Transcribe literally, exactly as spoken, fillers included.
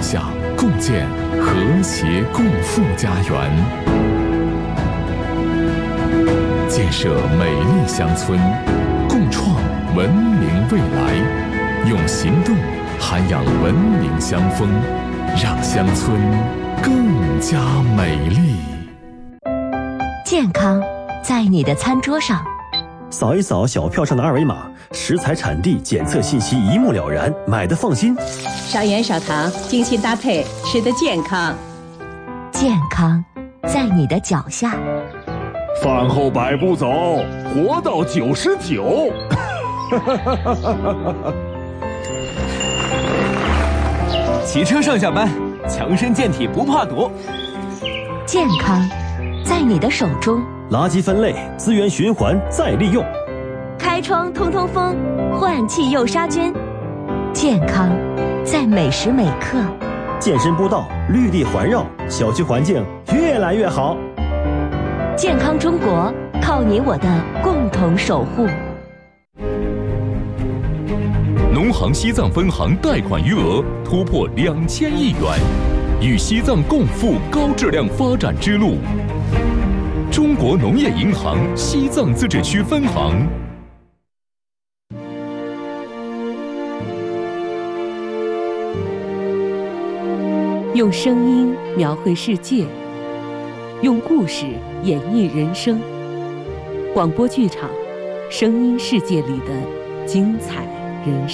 下，共建和谐共富家园，建设美丽乡村，共创文明未来，用行动涵养文明乡风，让乡村更加美丽。 健康在你的餐桌上， 扫一扫小票上的二维码，食材产地检测信息一目了然，买的放心。 少盐少糖，精心搭配，吃得健康。 健康在你的脚下。 饭后百步走，活到九十九。 骑车上下班，强身健体不怕堵。 健康在你的手中。 垃圾分类，资源循环再利用。 开窗通通风，换气又杀菌。健康在每时每刻。 健身步道，绿地环绕，小区环境越来越好。 健康中国，靠你我的共同守护。 农行西藏分行贷款余额突破两千亿元，与西藏共赴高质量发展之路。中国农业银行西藏自治区分行。 用声音描绘世界，用故事演绎人生。广播剧场，声音世界里的精彩人生。